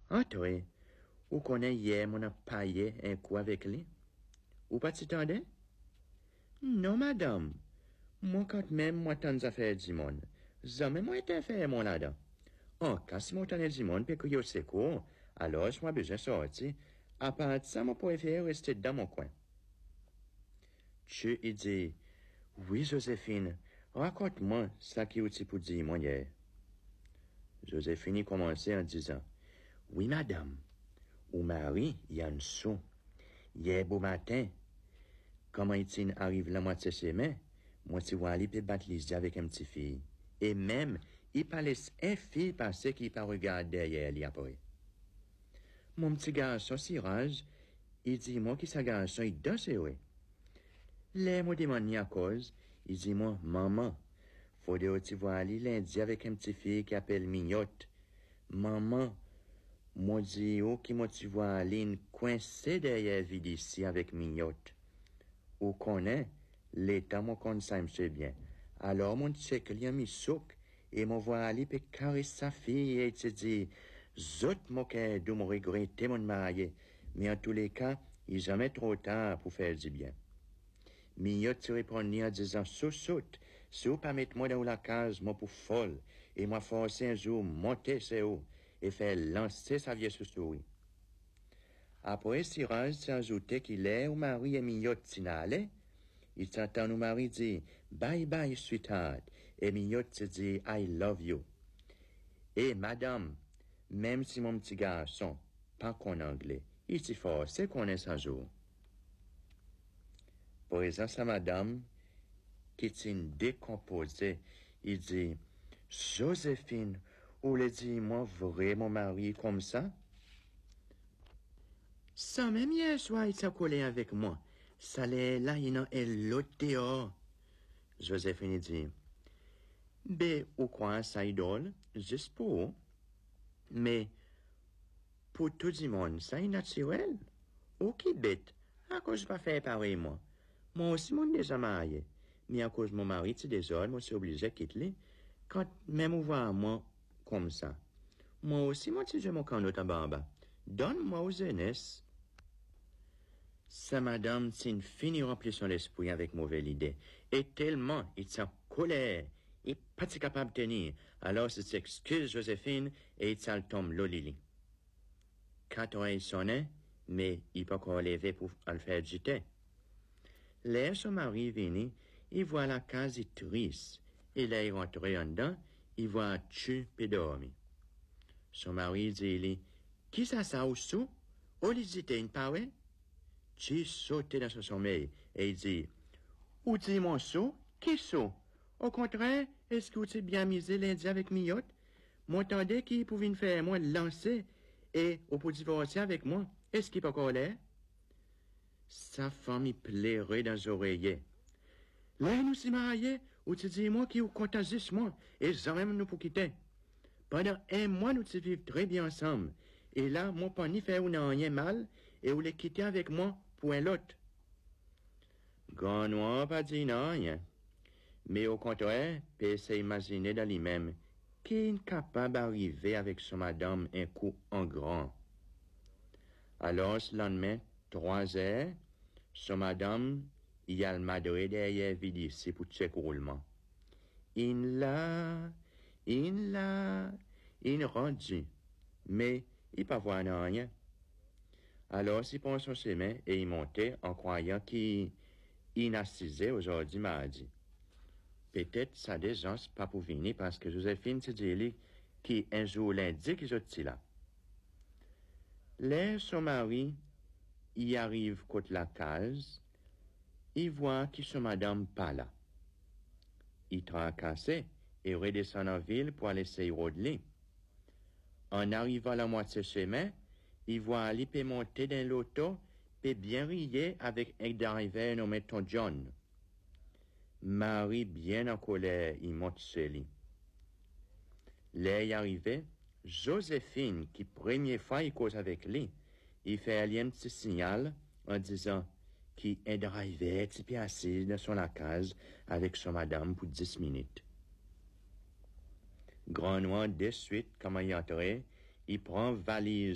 Entrez. Ou connaît hier mon a payé un coup avec lui? Ou pas t'attendais? Non, madame. Moi, quand même, moi, t'en as fait du monde. Jamais moi, été fait, mon là-dedans. En cas, si moi, t'en ai du monde, puis que yo c'est court, alors, je m'ai besoin de sortir. À part de ça, moi, préfère rester dans mon coin. Tu, il dit, oui, Joséphine, raconte-moi ça qui est pour dire, mon hier. Joséphine commençait en disant, oui, madame, ou mari, il y a une sou. Hier, beau matin, comment il arrive la moitié semaine, moi, tu vois, il peut battre les yeux avec un petit fille. Et même, il pas laisse un fille passer qui pas regarder derrière lui après. Mon petit garçon, Sirage, il dit, moi, qui sa garçon, il danse, oui. Les mots demandent à cause, il dit, moi, maman, faudrait tu vois aller lundi avec un petit fille qui appelle Mignotte. Maman, moi, dit, oh, qui moi, tu vois aller coincé derrière vide ici avec Mignotte. Ou connaît, l'état, mon compte ça, me bien. Alors, mon check, il a mis souk, et mon voit aller peut caresser sa fille, et te dit, zot, mon cœur, d'où mon regretter mon marié. Mais en tous les cas, il n'est jamais trop tard pour faire du bien. Mignotte se répondit en disant, saute, si vous pas mettre moi dans la case, moi pour folle, et moi forcer un jour monter ses hauts, et faire lancer sa vieille souris. Après, Sirage s'est ajouté qu'il est au mari et Mignotte s'y n'allait. Il s'entend au mari dire, bye bye, sweetheart, et Mignotte se dit, I love you. Et madame, même si mon petit garçon, pas qu'en anglais, il s'y force qu'on est un jour. Par exemple, sa madame, qui est décomposée, il dit, Joséphine, ou le dit-moi vrai mon mari comme ça? Ça même hier soir, il s'est collé avec moi. Ça l'est là, il a l'autre dehors. Joséphine dit, ou quoi, ça idole, juste pour, mais, pour tout le monde, ça est naturel. Ou qui bête, à cause je pas faire pareil, moi. Moi aussi, mon déjà marié. Mais à cause de mon mari, c'est désolé, moi, je suis obligé de quitter. Quand même on voit moi comme ça. Moi aussi, moi, si je mon canot à baba. Donne-moi aux jeunesses. Sa madame, c'est une fini remplie son esprit avec mauvaise idée. Et tellement, il s'en colère. Il n'est pas capable de tenir. Alors, il s'excuse, Joséphine, et il s'en tombe l'olili. Quand on sonnait, mais il peut encore lever pour le faire jeter. Là, son mari venu, il voit la case triste. Et là, il rentre en dedans, il voit tu et dormi. Son mari dit, qui ça au sous? Oh, il dit, une parole? Tu sauté dans son sommeil, et il dit, où dit mon sou? Qui sou? Au contraire, est-ce que tu bien misé lundi avec Mignotte? M'entendait qu'il pouvait me faire, moi, lancer, et au pour divorcer avec moi. Est-ce qu'il peut encore l'air? Sa femme y plairait dans les oreillers. Là, nous sommes mariés, ou tu dis moi qui ou compte juste moi, et jamais nous pour quitter. Pendant un mois, nous te vivons très bien ensemble. Et là, mon pas ni faire ou n'a rien mal, et ou les quitter avec moi pour un lot. Ganois pas dit non, rien. Mais au contraire, peut s'imaginer dans lui-même qu'il est capable d'arriver avec son madame un coup en grand. Alors, ce lendemain, 3 heures, son madame, il y a le madré derrière vide ici pour check roulement. Il rendu. Mais, il pas voir rien. Alors, il prend son chemin et il montait en croyant qu'il inassisait aujourd'hui mardi. Peut-être ça des gens pas pour venir parce que Joséphine se dit qui un jour lundi qui je là. Là, son mari, il arrive contre la case, il voit que son madame pas là. Il tracasse et redescend en ville pour aller essayer de En arrivant à la moitié chemin, il voit Ali peut monter dans l'auto, peut bien rier avec un driver nommé Tom John. Marie, bien en colère, il monte chez lui. Là, il arrivé, Joséphine, qui première fois il cause avec lui, il fait un petit signal en disant qu'il est driver est assis dans son case avec son madame pour 10 minutes. Grand noir, de suite, comme il est entré, il prend valise